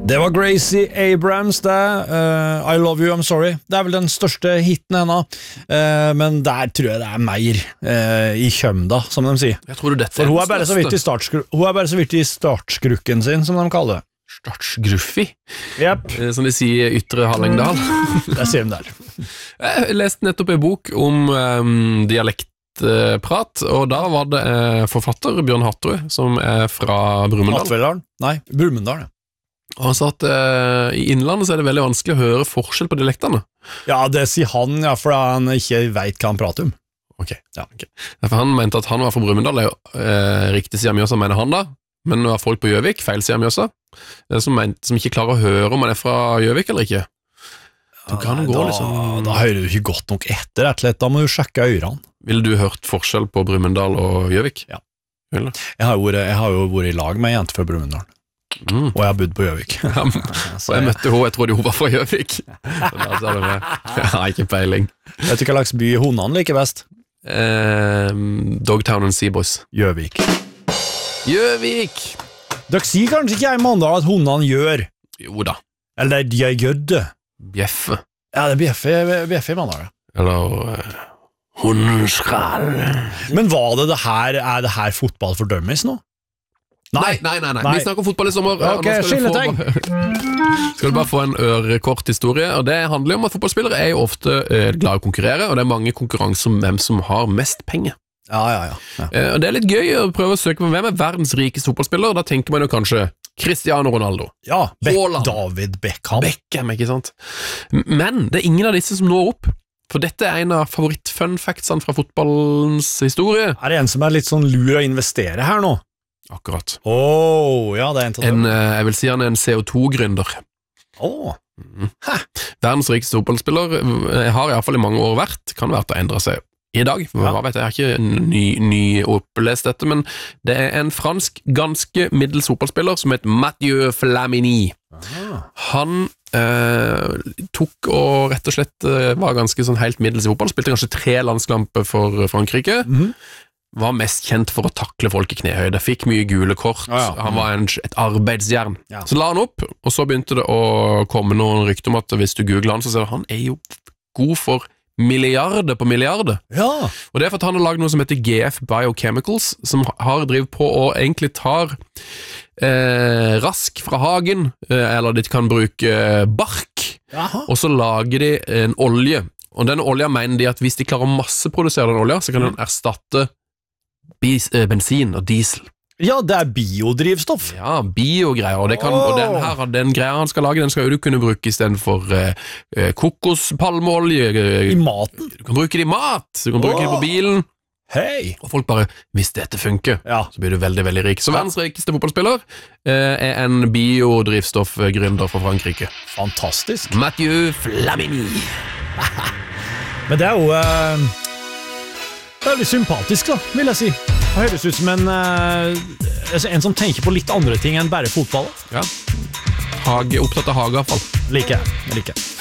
Det var Gracie Abrams det, I Love You, I'm Sorry. Det vel den største hitten henne, men der tror jeg det mer i kjømda, som de sier. Jeg tror dette For hun bare så vidt i startskrukken sin, som de kaller det. Startsgruffi, Yep. som de sier i Ytre Hallingdal. Det sier de der. Jeg leste nettopp en bok om dialektprat, og da var det forfatter Bjørn Hatterud, som fra Brumunddal. Hattvedalen? Nei, Brumunddal, ja. Og han sa at i Innlandet så det veldig vanskelig å høre forskjell på dialektene. Ja, det sier han, ja, for han ikke vet hva han prater om. Ok. For han mente at han var fra Brumunddal, det riktig siden av Mjøsa, mener han da, men det var folk på Gjøvik, feil siden av Mjøsa, som ikke klarer å høre om han fra Gjøvik eller ikke. Da hører du ikke godt nok etter, rett og slett. Da må du sjekke ørene. Ville du hørt forskjell på Brumunddal og Gjøvik? Ja. Jeg har jo vært i lag med en jente fra Brumunddal. Og jeg har bodd på Gjøvik. Så jeg møtte henne, jeg trodde hun var fra Gjøvik. Jeg har ikke peiling. Vet du hva slags by hundene liker best? Dogtown and Seaboys. Gjøvik. Dere sier kanskje ikke i Mandal at hundene gjør? Jo da. Eller de gjør det. Bjeffe. Ja, det er bjeffe i Mandal. Eller hunden skal. Men er det her fotball for dummies nå? Nei. Vi snakker om fotball i sommer. Ok, skilletegn. Skal du bare få en ørekort historie, og det handler om at fotballspillere er jo ofte glad i å konkurrere, og det er mange konkurranser om hvem som har mest penger. Ja. Og det er litt gøy å prøve å søke på hvem er verdens rikeste fotballspiller. Da tenker man jo kanskje Cristiano Ronaldo. Ja, David Beckham, ikke sant? Men det er ingen av disse som når opp. For dette er en av favoritt-fun-factsene fra fotballens historie. Er det en som er litt sånn lur å investere her nå? Akkurat. Ja, det er en til det. Jeg vil si han er en CO2-gründer. Verdens rikeste fotballspiller har i hvert fall i mange år vært, kan være at det endrer seg i dag, hva vet jeg har ikke ny opplest dette, men det er en fransk ganske middels fotballspiller som heter Mathieu Flamini. Han tok og rett og slett var ganske sånn helt middels i fotball, spilte kanskje 3 landskamper for Frankrike, var mest kjent for å takle folk i knehøyde, fikk mye gule kort, han var et arbeidsjern. Så la han opp, og så begynte det å komme noen rykter om at hvis du googler han, så ser du han er jo god for milliarder på milliarder. Og det er for at han har laget noe som heter GF Biochemicals, som har drivet på og egentlig tar rask fra hagen, eller de kan bruke bark, og så lager de en olje. Og denne olja mener de at hvis de klarer å masseprodusere den olja, så kan den erstatte bensin og diesel. Ja, det er biodrivstoff. Ja, biogreier, og den greia han skal lage, den skal jo du kunne bruke i stedet for kokospalmeolje. I maten? Du kan bruke det i mat, du kan bruke det på bilen. Hei! Og folk bare, hvis dette funker, så blir du veldig, veldig rik. Så verdens rikeste fotballspiller er en biodrivstoffgründer fra Frankrike. Fantastisk. Mathieu Flamini. Men det er jo veldig sympatisk da, vil jeg si. Det høres ut som en som tenker på litt andre ting enn bare fotball. Ja, opptatt av hage i hvert fall. Liker jeg.